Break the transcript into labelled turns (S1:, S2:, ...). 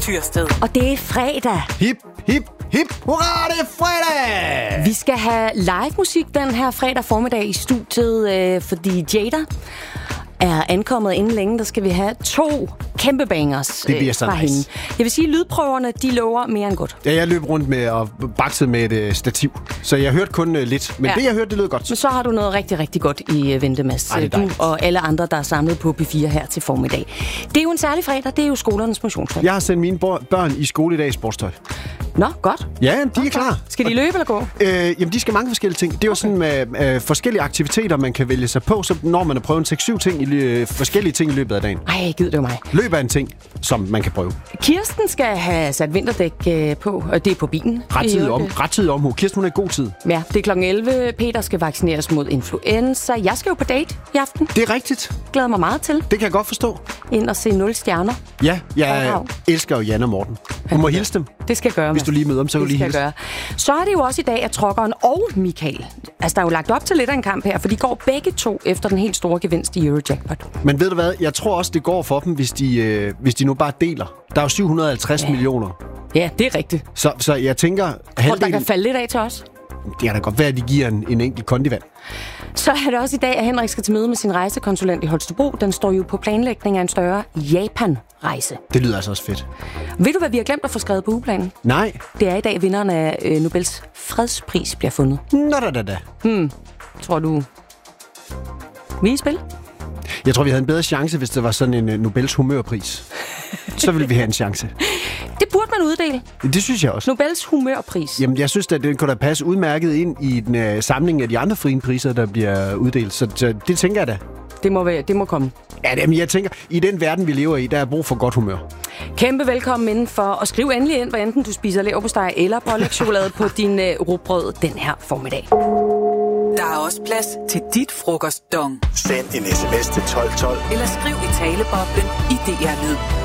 S1: Tyrsted.
S2: Og det er fredag.
S3: Hip, hip, hip, hurra, det er fredag!
S2: Vi skal have live musik den her fredag formiddag i studiet, fordi Jada er ankommet inden længe. Der skal vi have 2 kæmpe bangers fra hende. Jeg vil sige, at lydprøverne, de lover mere end godt.
S3: Ja, jeg løb rundt med og baksede med et stativ, så jeg hørte kun lidt. Men det, jeg hørte, det lød godt.
S2: Men så har du noget rigtig, rigtig godt i vente, Mads. Du og alle andre, der er samlet på P4 her til formiddag. Det er jo en særlig fredag, det er jo skolernes motionsfredag.
S3: Jeg har sendt mine børn i skole i dag i sportstøj.
S2: Nå, godt.
S3: Ja, de er klar.
S2: Skal de løbe eller gå?
S3: Jamen, de skal mange forskellige ting. Det er jo sådan med forskellige aktiviteter, man kan vælge sig på, så når man har prøvet 6-7 ting forskellige ting i løbet af dagen.
S2: Ej, gid det mig.
S3: Løb er en ting, som man kan prøve.
S2: Kirsten skal have sat vinterdæk på, og det er på bilen.
S3: Rettidig omhu. Kirsten, hun er i god tid.
S2: Ja, det er klokken 11. Peter skal vaccineres mod influenza. Jeg skal jo på date i aften.
S3: Det er rigtigt.
S2: Glæder mig meget til.
S3: Det kan jeg godt forstå.
S2: Ind og se 0 stjerner.
S3: Ja, jeg elsker jo Jan og Morten. Du må hilse dem.
S2: Det skal jeg gøre.
S3: Hvis du lige møder dem, så kan du lige hilse.
S2: Så er det jo også i dag, at Trokkeren og Michael, altså der er jo lagt op til lidt af en kamp her, for de går begge 2 efter den helt store gevinst i Eurojackpot.
S3: Men ved du hvad, jeg tror også, det går for dem, hvis de nu bare deler. Der er jo 750 millioner.
S2: Ja, det er rigtigt.
S3: Så jeg tænker...
S2: Og der kan falde lidt af til os.
S3: Det kan da godt være, at de giver en enkelt kondivand.
S2: Så er det også i dag, at Henrik skal til møde med sin rejsekonsulent i Holstebro. Den står jo på planlægning af en større Japan-rejse.
S3: Det lyder altså også fedt.
S2: Ved du, hvad vi har glemt at få skrevet på ugeplanen?
S3: Nej.
S2: Det er i dag, vinderen af Nobels fredspris bliver fundet.
S3: Nå da.
S2: Tror du... Vi er i spil?
S3: Jeg tror, vi havde en bedre chance, hvis det var sådan en Nobels humørpris. Så ville vi have en chance.
S2: Det burde man uddele.
S3: Det synes jeg også.
S2: Nobels humørpris.
S3: Jamen, jeg synes, at den kunne da passe udmærket ind i den samling af de andre frie priser, der bliver uddelt. Så det tænker jeg da.
S2: Det må komme.
S3: Ja, men jeg tænker, i den verden, vi lever i, der er brug for godt humør.
S2: Kæmpe velkommen indenfor, og skriv endelig ind, hvad enten du spiser leverpostej eller pålægschokolade på din rugbrød den her formiddag.
S1: Der er også plads til dit frokostdong.
S4: Send en sms til 1212.
S1: Eller skriv i taleboblen i DR Lyd.